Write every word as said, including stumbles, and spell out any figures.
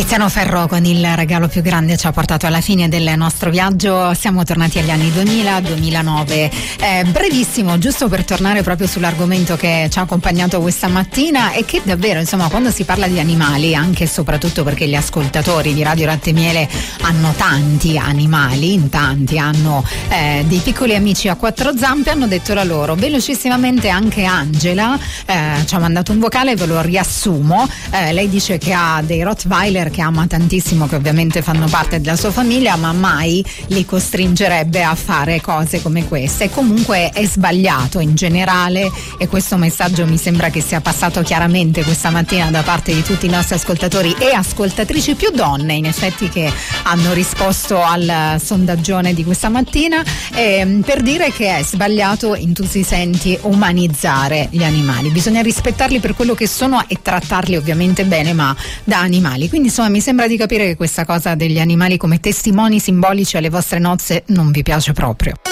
Tiziano Ferro con Il regalo più grande ci ha portato alla fine del nostro viaggio. Siamo tornati agli anni duemila duemilanove. Eh, brevissimo, giusto per tornare proprio sull'argomento che ci ha accompagnato questa mattina, e che davvero, insomma, quando si parla di animali, anche e soprattutto perché gli ascoltatori di Radio Latte e Miele hanno tanti animali, in tanti hanno eh, dei piccoli amici a quattro zampe, hanno detto la loro. Velocissimamente anche Angela eh, ci ha mandato un vocale, ve lo riassumo. Eh, lei dice che ha dei Rottweiler che ama tantissimo, che ovviamente fanno parte della sua famiglia, ma mai li costringerebbe a fare cose come queste. Comunque è sbagliato in generale, e questo messaggio mi sembra che sia passato chiaramente questa mattina da parte di tutti i nostri ascoltatori e ascoltatrici, più donne in effetti, che hanno risposto al sondaggione di questa mattina, eh, per dire che è sbagliato in tutti i sensi umanizzare gli animali. Bisogna rispettarli per quello che sono e trattarli ovviamente bene, ma da animali. Quindi insomma mi sembra di capire che questa cosa degli animali come testimoni simbolici alle vostre nozze non vi piace proprio.